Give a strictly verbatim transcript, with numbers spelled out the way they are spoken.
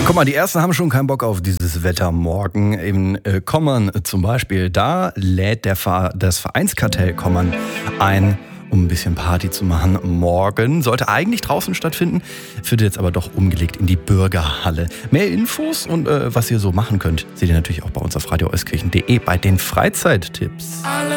Guck mal, die Ersten haben schon keinen Bock auf dieses Wetter morgen. In äh, Kommern zum Beispiel, da lädt der Ver- das Vereinskartell Kommern ein, um ein bisschen Party zu machen. Morgen sollte eigentlich draußen stattfinden, wird jetzt aber doch umgelegt in die Bürgerhalle. Mehr Infos und äh, was ihr so machen könnt, seht ihr natürlich auch bei uns auf radio euskirchen punkt de bei den Freizeittipps. Alle